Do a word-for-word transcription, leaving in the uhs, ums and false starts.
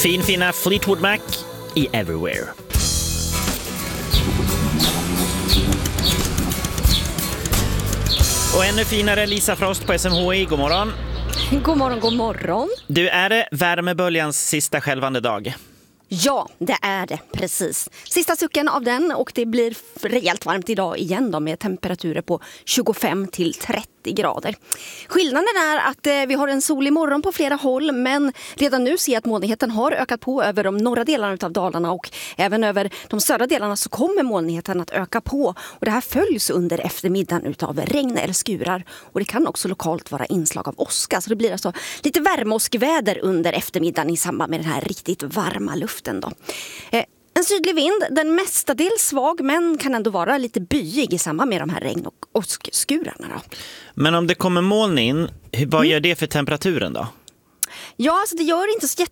Fin fina Fleetwood Mac i Everywhere. Och ännu finare Lisa Frost på S M H I. God morgon. God morgon, god morgon. Du, är det värmeböljans sista skälvande dag? Ja, det är det, precis. Sista sucken av den, och det blir rejält varmt idag igen då, med temperaturer på tjugofem till trettio grader. Skillnaden är att eh, vi har en solig morgon på flera håll, men redan nu ser jag att molnigheten har ökat på över de norra delarna av Dalarna, och även över de södra delarna så kommer molnigheten att öka på, och det här följs under eftermiddagen utav regn eller skurar, och det kan också lokalt vara inslag av åska, så det blir alltså lite värmeåskväder under eftermiddagen i samband med den här riktigt varma luften då. Eh, En sydlig vind, den mestadels svag, men kan ändå vara lite byig i samband med de här regn- och åskskurarna då. Men om det kommer moln in, vad gör det för temperaturen då? Ja, alltså det gör inte så